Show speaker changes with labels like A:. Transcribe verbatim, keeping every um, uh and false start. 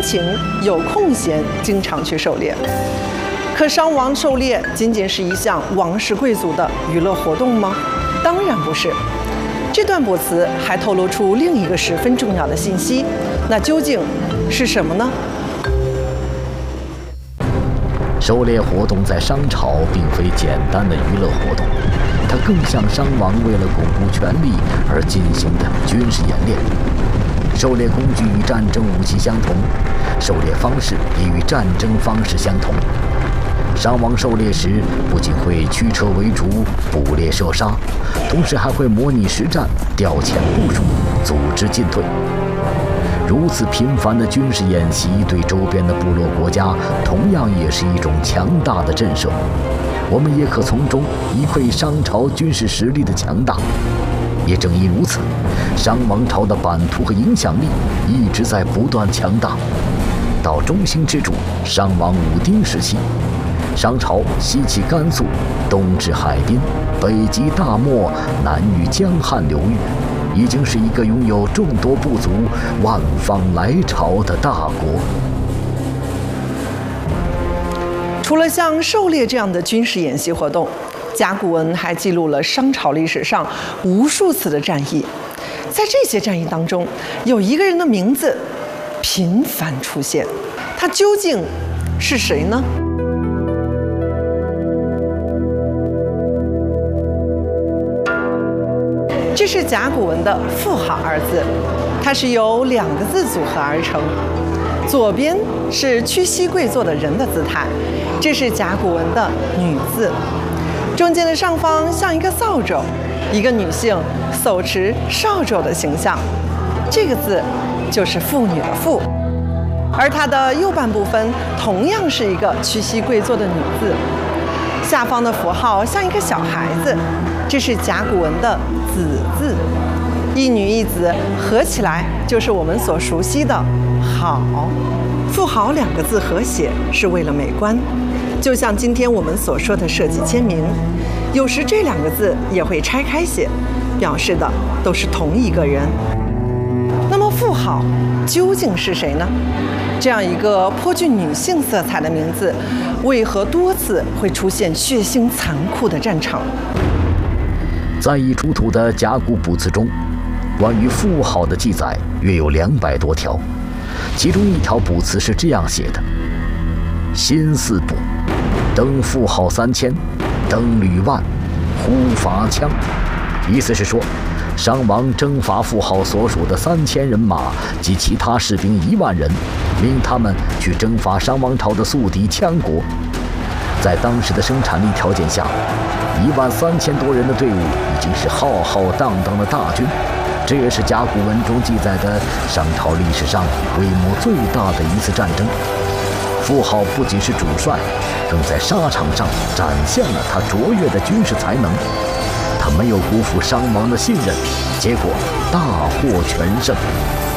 A: 情、有空闲，经常去狩猎。可商王狩猎仅仅是一项王室贵族的娱乐活动吗？当然不是。这段卜辞还透露出另一个十分重要的信息，那究竟是什么呢？
B: 狩猎活动在商朝并非简单的娱乐活动，它更像商王为了巩固权力而进行的军事演练。狩猎工具与战争武器相同，狩猎方式也与战争方式相同。商王狩猎时，不仅会驱车围逐、捕猎射杀，同时还会模拟实战、调遣部署、组织进退。如此频繁的军事演习，对周边的部落国家同样也是一种强大的震慑。我们也可从中一窥商朝军事实力的强大。也正因如此，商王朝的版图和影响力一直在不断强大。到中兴之主商王武丁时期，商朝西起甘肃，东至海滨，北及大漠，南与江汉流域，已经是一个拥有众多部族、万方来朝的大国。
A: 除了像狩猎这样的军事演习活动，甲骨文还记录了商朝历史上无数次的战役。在这些战役当中，有一个人的名字频繁出现，他究竟是谁呢？这是甲骨文的妇好二字，它是由两个字组合而成。左边是屈膝跪坐的人的姿态，这是甲骨文的女字。中间的上方像一个扫帚，一个女性手持扫帚的形象，这个字就是妇女的妇。而它的右半部分同样是一个屈膝跪坐的女字，下方的符号像一个小孩子，这是甲骨文的子字。一女一子合起来就是我们所熟悉的好。妇好两个字合写是为了美观，就像今天我们所说的设计签名，有时这两个字也会拆开写，表示的都是同一个人。那么妇好究竟是谁呢？这样一个颇具女性色彩的名字，为何多次会出现血腥残酷的战场？
B: 在已出土的甲骨卜辞中，关于妇好的记载约有两百多条，其中一条卜辞是这样写的：辛巳卜，登妇好三千，登吕万，呼伐羌。意思是说，商王征伐妇好所属的三千人马及其他士兵一万人，令他们去征伐商王朝的宿敌羌国。在当时的生产力条件下，一万三千多人的队伍已经是浩浩荡荡的大军。这也是甲骨文中记载的商朝历史上规模最大的一次战争。妇好不仅是主帅，更在沙场上展现了他卓越的军事才能。他没有辜负商王的信任，结果大获全胜。